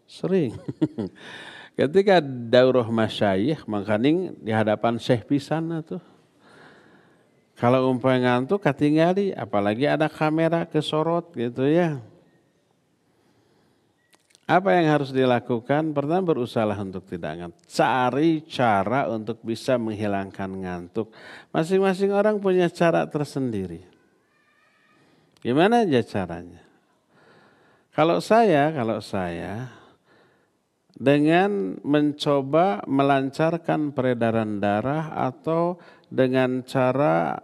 Sering. Ketika daurah masyayikh mangkaning di hadapan syekh pisan tuh. Kalau umpamanya ngantuk katingali, apalagi ada kamera kesorot gitu ya. Apa yang harus dilakukan? Pertama berusaha untuk tidak ngantuk. Cari cara untuk bisa menghilangkan ngantuk. Masing-masing orang punya cara tersendiri. Gimana aja caranya? Kalau saya dengan mencoba melancarkan peredaran darah atau dengan cara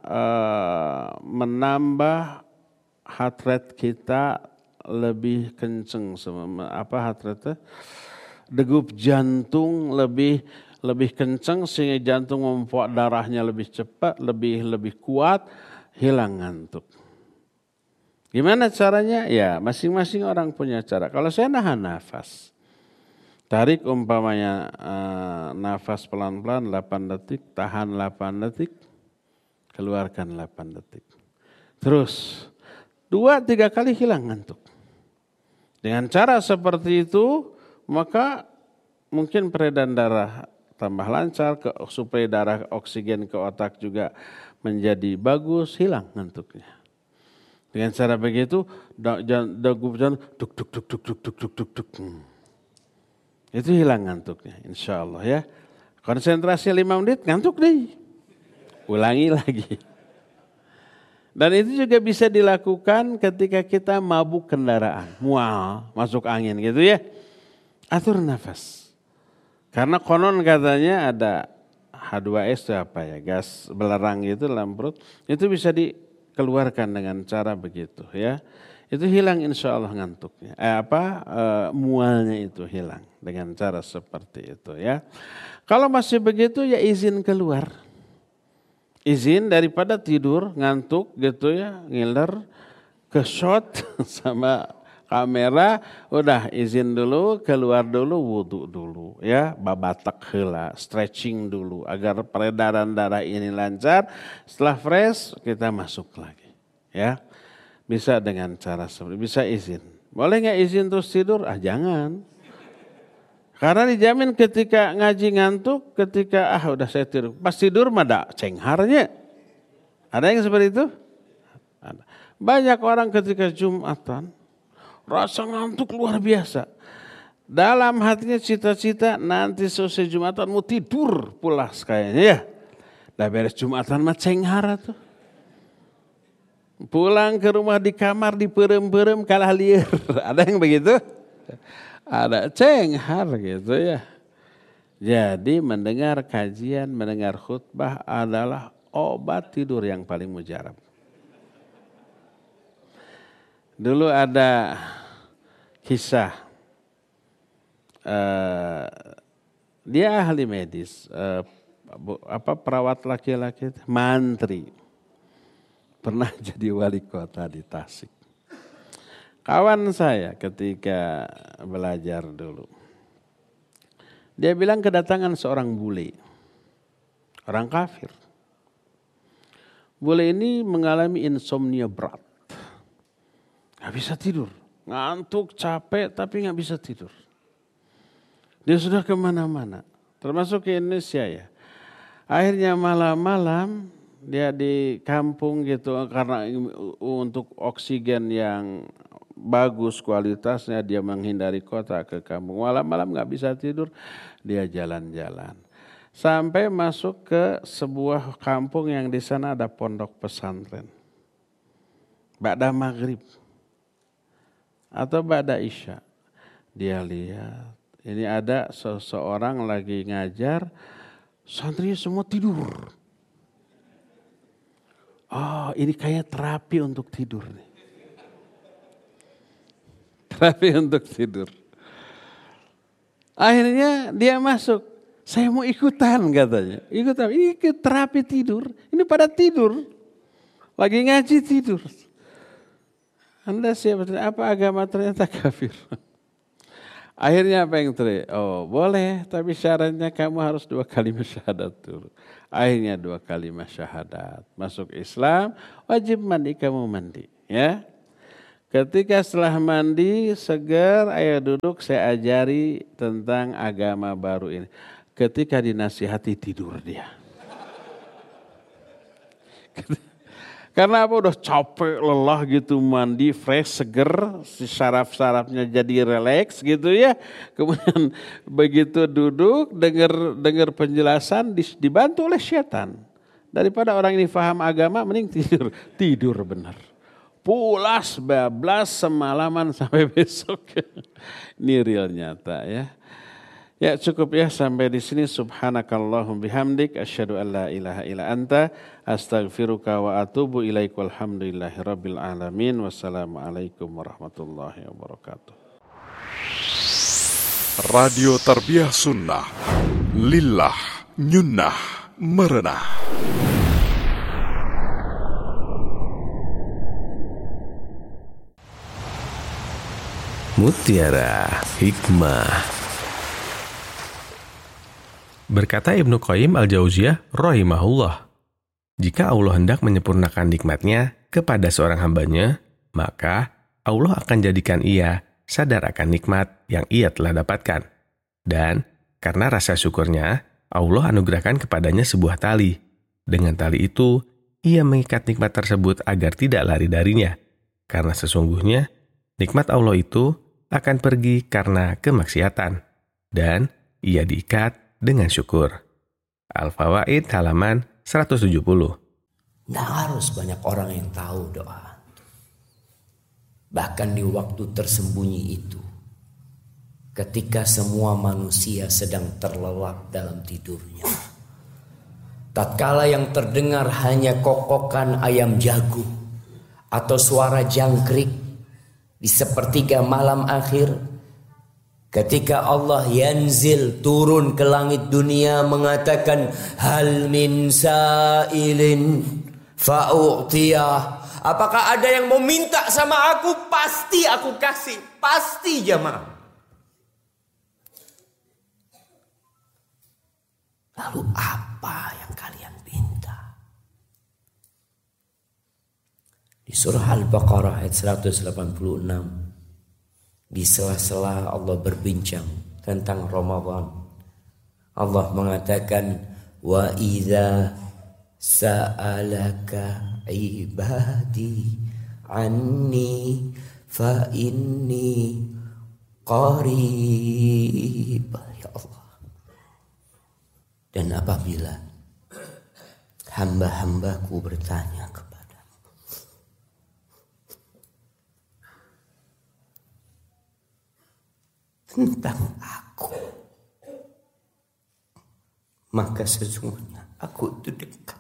menambah heart rate kita lebih kenceng, heart rate, degup jantung lebih kenceng sehingga jantung memompa darahnya lebih cepat, lebih kuat, hilang ngantuk. Gimana caranya? Ya masing-masing orang punya cara. Kalau saya nahan nafas. Tarik umpamanya nafas pelan-pelan 8 detik, tahan 8 detik, keluarkan 8 detik. Terus 2-3 kali hilang ngantuk. Dengan cara seperti itu maka mungkin peredaran darah tambah lancar, supaya darah oksigen ke otak juga menjadi bagus, hilang ngantuknya. Dengan cara begitu, degup jantung duk duk duk duk duk duk duk duk duk. Itu hilang ngantuknya, insya Allah ya. Konsentrasi 5 menit, ngantuk deh. Ulangi lagi. Dan itu juga bisa dilakukan ketika kita mabuk kendaraan. Mual, masuk angin gitu ya. Atur nafas. Karena konon katanya ada H2S itu apa ya, gas belerang gitu dalam perut. Itu bisa dikeluarkan dengan cara begitu ya. Itu hilang insya Allah ngantuknya. Mualnya itu hilang dengan cara seperti itu ya. Kalau masih begitu ya izin keluar. Izin daripada tidur ngantuk gitu ya, ngiler, ke shot sama kamera, udah izin dulu, keluar dulu, wudu dulu ya, babatak heula, stretching dulu agar peredaran darah ini lancar. Setelah fresh kita masuk lagi ya. Bisa dengan cara seperti bisa izin. Boleh nggak izin terus tidur? Jangan. Karena dijamin ketika ngaji ngantuk, ketika udah saya tidur. Pas tidur mah ada cengharnya. Ada yang seperti itu? Ada. Banyak orang ketika Jumatan, rasa ngantuk luar biasa. Dalam hatinya cita-cita nanti selesai Jumatan mau tidur pulas kayaknya ya. Dah beres Jumatan mah cenghar tuh. Pulang ke rumah di kamar diperem-perem kalah liar. Ada yang begitu? Ada cenghar gitu ya. Jadi mendengar kajian, mendengar khutbah adalah obat tidur yang paling mujarab. Dulu ada kisah. Dia ahli medis. Perawat laki-laki, mantri. Pernah jadi wali kota di Tasik. Kawan saya ketika belajar dulu. Dia bilang kedatangan seorang bule. Orang kafir. Bule ini mengalami insomnia berat. Gak bisa tidur. Ngantuk, capek tapi gak bisa tidur. Dia sudah kemana-mana. Termasuk ke Indonesia ya. Akhirnya malam-malam dia di kampung gitu karena untuk oksigen yang bagus kualitasnya dia menghindari kota ke kampung. Malam-malam nggak bisa tidur dia jalan-jalan sampai masuk ke sebuah kampung yang di sana ada pondok pesantren. Ba'da maghrib atau ba'da isya dia lihat ini ada seseorang lagi ngajar santrinya semua tidur. Ini kayak terapi untuk tidur nih. Terapi untuk tidur. Akhirnya dia masuk. Saya mau ikutan katanya. Ikutan. Ini terapi tidur. Ini pada tidur. Lagi ngaji tidur. Anda siapa? Apa agama ternyata kafir. Akhirnya apa yang terjadi? Boleh, tapi syaratnya kamu harus 2 kali syahadat dulu. Akhirnya 2 kali syahadat. Masuk Islam, wajib mandi, kamu mandi. Ya. Ketika setelah mandi segar, ayo duduk saya ajari tentang agama baru ini. Ketika dinasihati tidur dia. Karena apa, udah capek, lelah gitu, mandi fresh, seger, si saraf-sarafnya jadi relax gitu ya. Kemudian begitu duduk, dengar penjelasan, dibantu oleh setan. Daripada orang ini paham agama, mending tidur benar. Pulas, bablas semalaman sampai besok. Ini real nyata ya. Ya cukup ya sampai di sini. Subhanakallahum bihamdik asyhadu an la ilaha illa anta astaghfiruka wa atubu ilaik. Walhamdulillahirabbil alamin. Wassalamualaikum warahmatullahi wabarakatuh. Radio Tarbiyah Sunnah Lillah Nyunnah Merenah. Mutiara Hikmah. Berkata Ibnu Qayyim al-Jauziyah rahimahullah, jika Allah hendak menyempurnakan nikmatnya kepada seorang hambanya, maka Allah akan jadikan ia sadar akan nikmat yang ia telah dapatkan. Dan karena rasa syukurnya, Allah anugerahkan kepadanya sebuah tali. Dengan tali itu, ia mengikat nikmat tersebut agar tidak lari darinya. Karena sesungguhnya, nikmat Allah itu akan pergi karena kemaksiatan. Dan ia diikat dengan syukur. Al-Fawaid halaman 170. Nah, harus banyak orang yang tahu doa. Bahkan di waktu tersembunyi itu, ketika semua manusia sedang terlelap dalam tidurnya, tatkala yang terdengar hanya kokokan ayam jago atau suara jangkrik di sepertiga malam akhir, ketika Allah yanzil turun ke langit dunia mengatakan hal min sa'ilin fa'u'tiyah, apakah ada yang mau minta sama aku? Pasti aku kasih, pasti jamaah. Lalu apa yang kalian minta? Di surah Al-Baqarah ayat 186, di sela-sela Allah berbincang tentang Ramadan, Allah mengatakan wa idza sa'alaka ibadi anni fa inni qarib. Ya Allah. Dan apabila hamba-hambaku bertanya kepadamu, tentang aku, maka sesungguhnya aku itu dekat.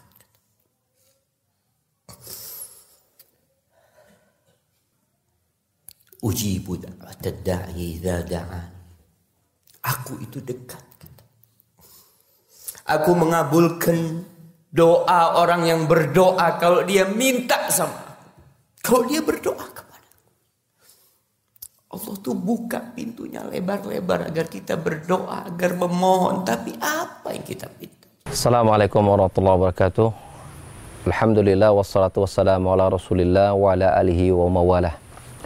Ujibu da'watad da'i idza da'an. Aku itu dekat. Aku mengabulkan doa orang yang berdoa kalau dia minta sama aku. Kalau dia berdoa kepada Allah tuh buka pintunya lebar-lebar agar kita berdoa, agar memohon. Tapi apa yang kita minta? Assalamualaikum warahmatullahi wabarakatuh. Alhamdulillah wassalatu wassalamu ala Rasulillah wa ala alihi wa mawalah.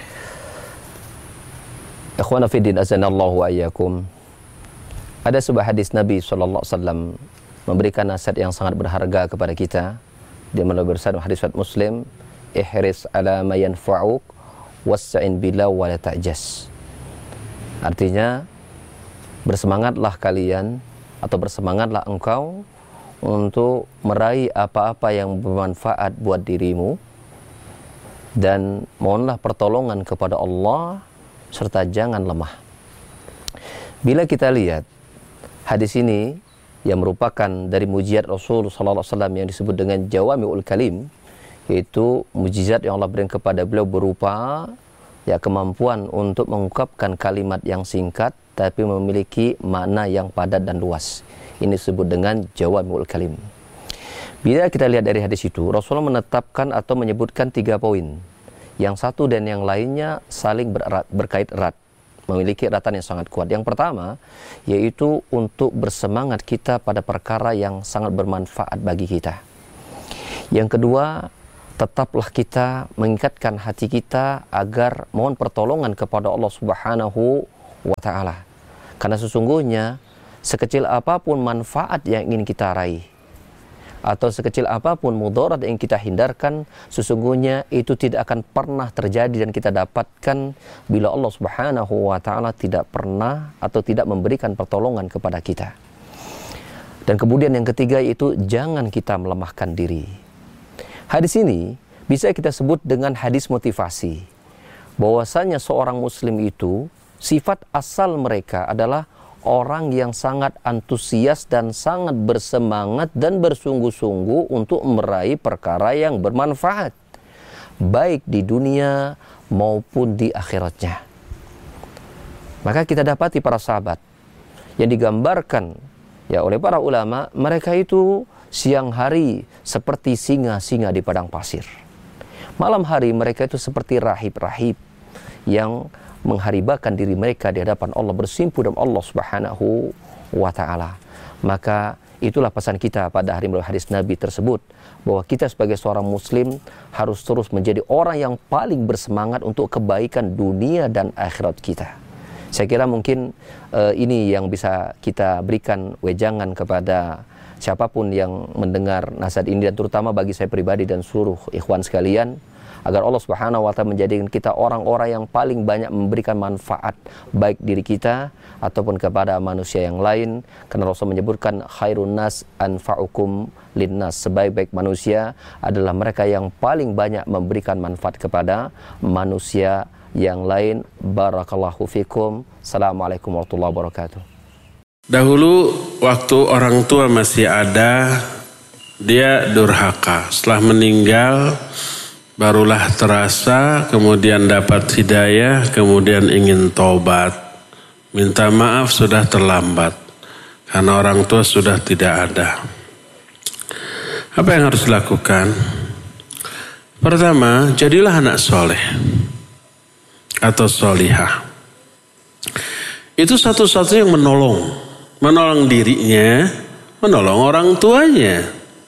Ikhwana fiddin azanallahu wa iyyakum. Ada sebuah hadis Nabi SAW memberikan nasihat yang sangat berharga kepada kita. Dia melalui bersama hadis Muslim, ihris ala ma yanfa'uk wasta'in billah wa la ta'jas. Artinya, bersemangatlah kalian atau bersemangatlah engkau untuk meraih apa-apa yang bermanfaat buat dirimu, dan mohonlah pertolongan kepada Allah serta jangan lemah. Bila kita lihat hadis ini yang merupakan dari mujizat Rasul sallallahu alaihi wasallam yang disebut dengan Jawami'ul Kalim, yaitu mujizat yang Allah berikan kepada beliau berupa ya kemampuan untuk mengungkapkan kalimat yang singkat tapi memiliki makna yang padat dan luas. Ini disebut dengan Jawami'ul Kalim. Bila kita lihat dari hadis itu, Rasulullah menetapkan atau menyebutkan 3 poin. Yang satu dan yang lainnya saling berkait erat, memiliki eratan yang sangat kuat. Yang pertama, yaitu untuk bersemangat kita pada perkara yang sangat bermanfaat bagi kita. Yang kedua, tetaplah kita mengingatkan hati kita agar mohon pertolongan kepada Allah Subhanahu wa Ta'ala. Karena sesungguhnya sekecil apapun manfaat yang ingin kita raih, atau sekecil apapun mudarat yang kita hindarkan, sesungguhnya itu tidak akan pernah terjadi dan kita dapatkan bila Allah Subhanahu wa Ta'ala tidak pernah atau tidak memberikan pertolongan kepada kita. Dan kemudian yang ketiga itu jangan kita melemahkan diri. Hadis ini bisa kita sebut dengan hadis motivasi. Bahwasanya seorang muslim itu sifat asal mereka adalah orang yang sangat antusias dan sangat bersemangat dan bersungguh-sungguh untuk meraih perkara yang bermanfaat, baik di dunia maupun di akhiratnya. Maka kita dapati para sahabat yang digambarkan ya oleh para ulama, mereka itu siang hari seperti singa-singa di padang pasir. Malam hari mereka itu seperti rahib-rahib yang mengharibakan diri mereka di hadapan Allah, bersimpu dengan Allah Subhanahu wa Ta'ala. Maka itulah pesan kita pada hari melalui hadis Nabi tersebut, bahwa kita sebagai seorang muslim harus terus menjadi orang yang paling bersemangat untuk kebaikan dunia dan akhirat kita. Saya kira mungkin ini yang bisa kita berikan wejangan kepada siapapun yang mendengar nasihat ini, dan terutama bagi saya pribadi dan seluruh ikhwan sekalian, agar Allah Subhanahu wa Ta'ala menjadikan kita orang-orang yang paling banyak memberikan manfaat baik diri kita ataupun kepada manusia yang lain. Karena Rasul menyebutkan khairun nas anfa'ukum linnas, sebaik-baik manusia adalah mereka yang paling banyak memberikan manfaat kepada manusia yang lain. Barakallahu fikum. Assalamualaikum warahmatullahi wabarakatuh. Dahulu waktu orang tua masih ada, dia durhaka. Setelah meninggal barulah terasa, kemudian dapat hidayah, kemudian ingin taubat. Minta maaf sudah terlambat karena orang tua sudah tidak ada. Apa yang harus dilakukan? Pertama, jadilah anak soleh atau solihah. Itu satu-satunya yang menolong dirinya, menolong orang tuanya.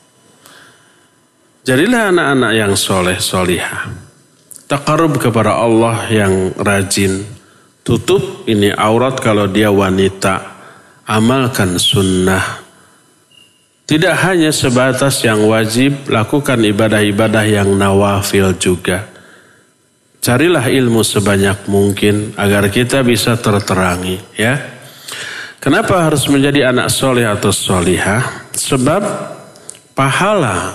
Jadilah anak-anak yang soleh, solihah. Taqarrub kepada Allah yang rajin. Tutup ini aurat kalau dia wanita. Amalkan sunnah. Tidak hanya sebatas yang wajib, lakukan ibadah-ibadah yang nawafil juga. Carilah ilmu sebanyak mungkin agar kita bisa terterangi, ya. Kenapa harus menjadi anak soleh atau solihah? Sebab pahala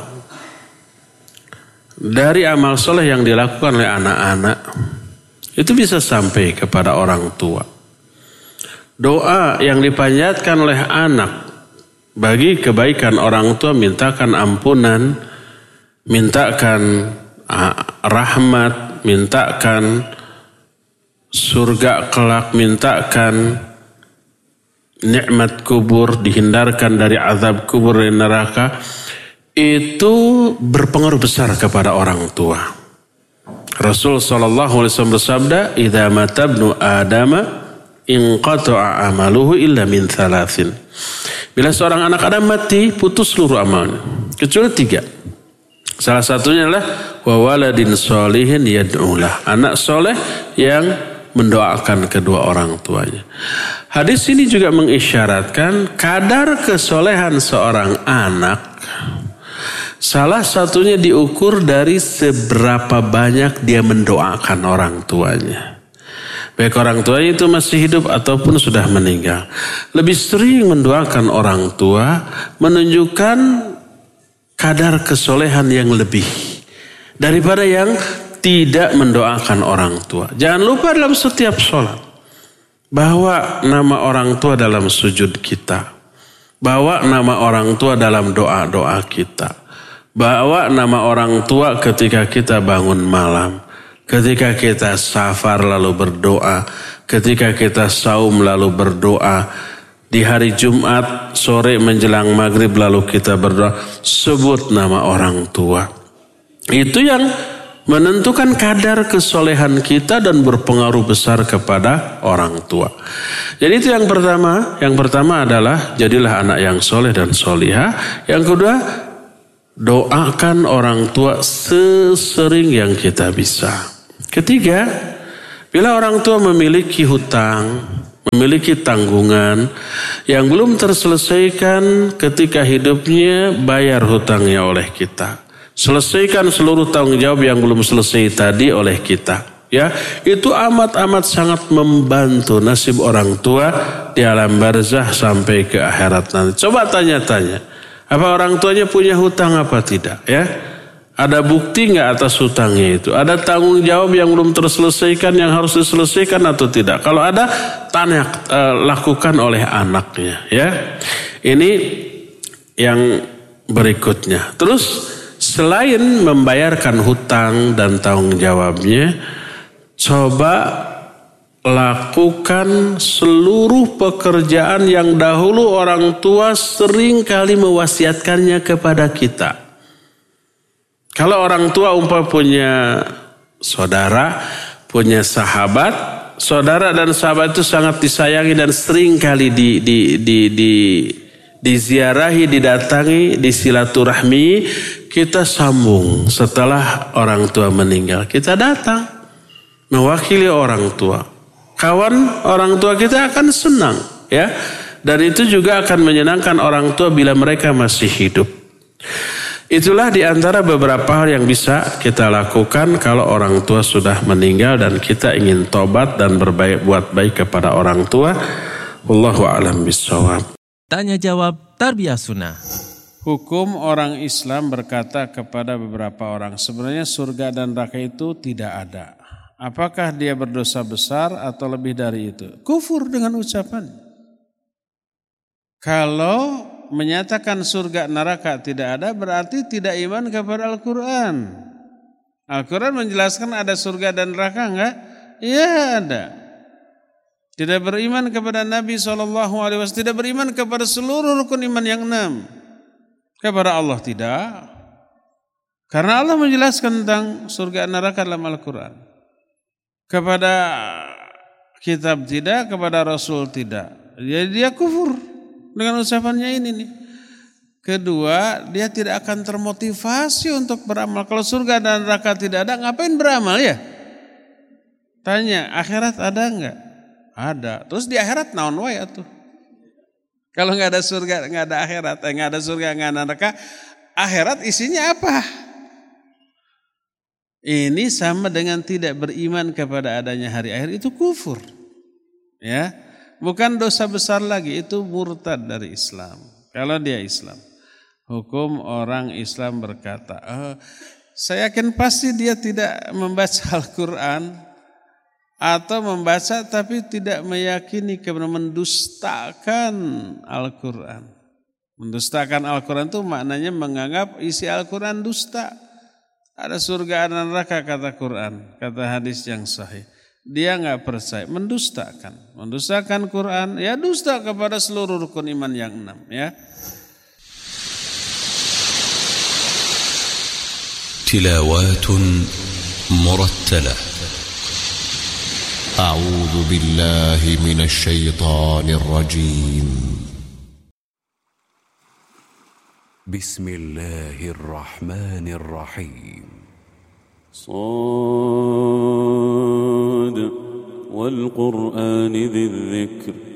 dari amal soleh yang dilakukan oleh anak-anak itu bisa sampai kepada orang tua. Doa yang dipanjatkan oleh anak bagi kebaikan orang tua, mintakan ampunan, mintakan rahmat, mintakan surga kelak, mintakan nikmat kubur, dihindarkan dari azab kubur dan neraka, itu berpengaruh besar kepada orang tua. Rasul SAW bersabda, "Idza mata ibnu Adama inqata'a amaluhu illa min thalathin." Bila seorang anak Adam mati, putus seluruh amalnya kecuali 3. Salah satunya adalah wa waladin sholihin yad'ulah, anak soleh yang mendoakan kedua orang tuanya. Hadis ini juga mengisyaratkan kadar kesolehan seorang anak salah satunya diukur dari seberapa banyak dia mendoakan orang tuanya. Baik orang tuanya itu masih hidup ataupun sudah meninggal. Lebih sering mendoakan orang tua menunjukkan kadar kesolehan yang lebih daripada yang tidak mendoakan orang tua. Jangan lupa dalam setiap sholat, bawa nama orang tua dalam sujud kita. Bawa nama orang tua dalam doa-doa kita. Bawa nama orang tua ketika kita bangun malam. Ketika kita safar lalu berdoa. Ketika kita saum lalu berdoa. Di hari Jumat sore menjelang maghrib lalu kita berdoa. Sebut nama orang tua. Itu yang menentukan kadar kesolehan kita dan berpengaruh besar kepada orang tua. Jadi itu yang pertama. Yang pertama adalah jadilah anak yang soleh dan solihah. Yang kedua, doakan orang tua sesering yang kita bisa. Ketiga, bila orang tua memiliki hutang, memiliki tanggungan yang belum terselesaikan ketika hidupnya, bayar hutangnya oleh kita. Selesaikan seluruh tanggung jawab yang belum selesai tadi oleh kita. Ya, itu amat sangat membantu nasib orang tua di alam barzah sampai ke akhirat nanti. Coba tanya-tanya, apa orang tuanya punya hutang apa tidak? Ya, ada bukti nggak atas hutangnya itu? Ada tanggung jawab yang belum terselesaikan yang harus diselesaikan atau tidak? Kalau ada, tanya lakukan oleh anaknya. Ya, ini yang berikutnya. Terus selain membayarkan hutang dan tanggung jawabnya, coba lakukan seluruh pekerjaan yang dahulu orang tua sering kali mewasiatkannya kepada kita. Kalau orang tua umpama punya saudara, punya sahabat, saudara dan sahabat itu sangat disayangi dan sering kali diziarahi, didatangi, disilaturahmi, kita sambung setelah orang tua meninggal. Kita datang mewakili orang tua. Kawan orang tua kita akan senang, ya. Dan itu juga akan menyenangkan orang tua bila mereka masih hidup. Itulah di antara beberapa hal yang bisa kita lakukan kalau orang tua sudah meninggal dan kita ingin tobat dan buat baik kepada orang tua. Wallahu a'lam bishawab. Tanya jawab Tarbiyah Sunnah. Hukum orang Islam berkata kepada beberapa orang, sebenarnya surga dan neraka itu tidak ada. Apakah dia berdosa besar atau lebih dari itu? Kufur dengan ucapan. Kalau menyatakan surga neraka tidak ada, berarti tidak iman kepada Al-Quran. Al-Quran menjelaskan ada surga dan neraka enggak? Iya ada. Tidak beriman kepada Nabi SAW, tidak beriman kepada seluruh rukun iman yang 6. Kepada Allah tidak. Karena Allah menjelaskan tentang surga neraka dalam Al-Quran. Kepada kitab tidak, kepada Rasul tidak. Jadi dia kufur dengan ucapannya ini nih. Kedua, dia tidak akan termotivasi untuk beramal. Kalau surga dan neraka tidak ada, ngapain beramal ya? Tanya, akhirat ada enggak? Ada. Terus di akhirat naon wae atuh. Kalau enggak ada surga, enggak ada akhirat, enggak ada surga, enggak ada neraka, akhirat isinya apa? Ini sama dengan tidak beriman kepada adanya hari akhir, itu kufur. Ya. Bukan dosa besar lagi, itu murtad dari Islam. Kalau dia Islam. Hukum orang Islam berkata, saya yakin pasti dia tidak membaca Al-Quran atau membaca tapi tidak meyakini karena mendustakan Al-Quran. Mendustakan Al-Quran itu maknanya menganggap isi Al-Quran dusta. Ada surga, ada neraka kata Quran, kata hadis yang sahih. Dia enggak percaya, mendustakan Quran, ya dusta kepada seluruh rukun iman yang 6, ya. Tilawatun murattalah. A'udzu billahi minasy syaithanir rajim. Bismillahirrahmanirrahim. Shad wal Qur'ani dzikr